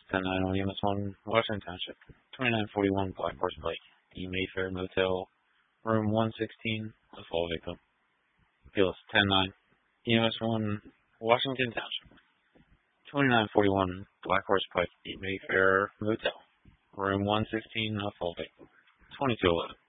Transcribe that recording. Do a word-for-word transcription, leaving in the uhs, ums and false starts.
ten nine on E M S one, Washington Township. twenty-nine forty-one Black Horse Pike, the Mayfair Motel, room one sixteen, the fall victim. Appeals ten nine, E M S one, Washington Township. twenty-nine forty-one Black Horse Pike, the Mayfair Motel, room one sixteen, the fall victim. twenty-two eleven.